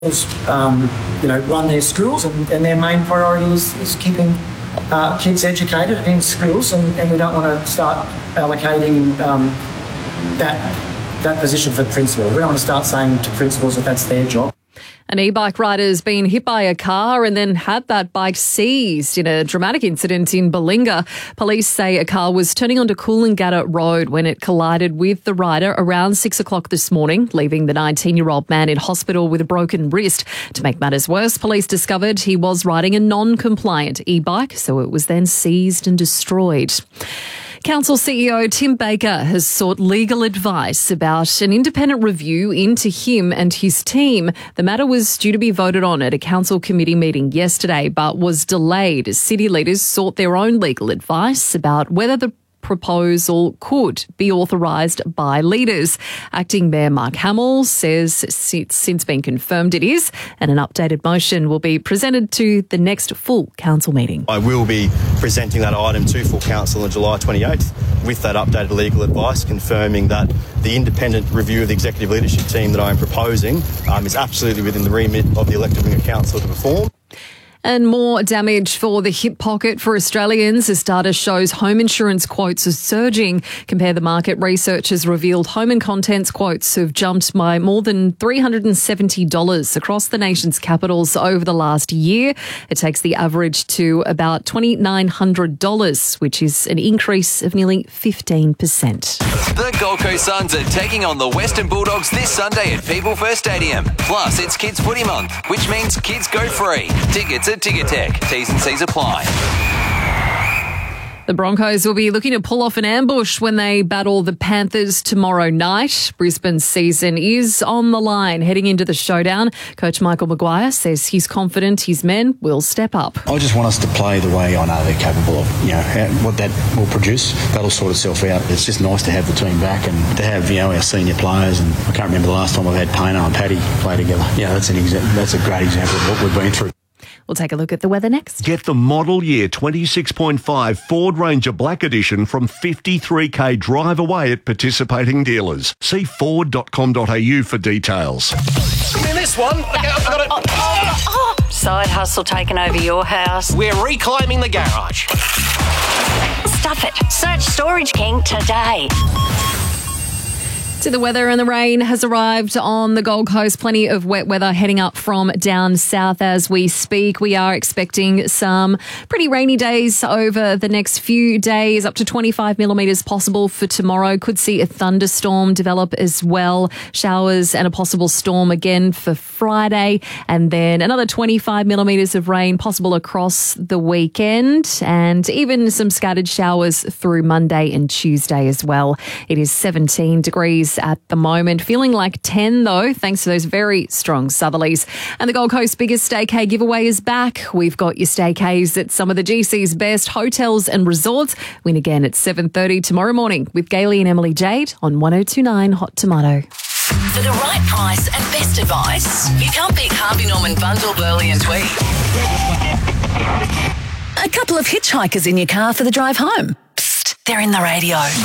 run their schools, and their main priority is keeping kids educated in schools, and we don't want to start allocating that position for principals. We don't want to start saying to principals that that's their job. An e-bike rider has been hit by a car and then had that bike seized in a dramatic incident in Balinga. Police say a car was turning onto Coolangatta Road when it collided with the rider around 6 o'clock this morning, leaving the 19-year-old man in hospital with a broken wrist. To make matters worse, police discovered he was riding a non-compliant e-bike, so it was then seized and destroyed. Council CEO Tim Baker has sought legal advice about an independent review into him and his team. The matter was due to be voted on at a council committee meeting yesterday, but was delayed as city leaders sought their own legal advice about whether the proposal could be authorised by leaders. Acting Mayor Mark Hamill says it's since been confirmed it is, and an updated motion will be presented to the next full council meeting. I will be presenting that item to full council on July 28th with that updated legal advice, confirming that the independent review of the executive leadership team that I am proposing is absolutely within the remit of the elected wing of council to perform. And more damage for the hip pocket for Australians as data shows home insurance quotes are surging. Compare the Market research has revealed home and contents quotes have jumped by more than $370 across the nation's capitals over the last year. It takes the average to about $2,900, which is an increase of nearly 15%. The Gold Coast Suns are taking on the Western Bulldogs this Sunday at People First Stadium. Plus, it's Kids Footy Month, which means kids go free. Tickets at Ticketek. T's and C's apply. The Broncos will be looking to pull off an ambush when they battle the Panthers tomorrow night. Brisbane's season is on the line heading into the showdown. Coach Michael Maguire says he's confident his men will step up. I just want us to play the way I know they're capable of. What that will produce, that'll sort itself out. It's just nice to have the team back and to have our senior players. And I can't remember the last time I've had Payno and Paddy play together. That's a great example of what we've been through. We'll take a look at the weather next. Get the model year 26.5 Ford Ranger Black Edition from $53,000 drive away at participating dealers. See ford.com.au for details. Give me this one. I've got it. Side hustle taking over your house. We're reclaiming the garage. Stuff it. Search Storage King today. To the weather, and the rain has arrived on the Gold Coast. Plenty of wet weather heading up from down south as we speak. We are expecting some pretty rainy days over the next few days, up to 25 millimetres possible for tomorrow. Could see a thunderstorm develop as well. Showers and a possible storm again for Friday, and then another 25 millimetres of rain possible across the weekend, and even some scattered showers through Monday and Tuesday as well. It is 17 degrees at the moment. Feeling like 10 though, thanks to those very strong southerlies. And the Gold Coast biggest staycay giveaway is back. We've got your staycays at some of the GC's best hotels and resorts. Win again at 7:30 tomorrow morning with Gailey and Emily Jade on 102.9 Hot Tomato. For the right price and best advice, you can't beat Harvey Norman Bundle, Burley and Tweed. A couple of hitchhikers in your car for the drive home. Psst, they're in the radio.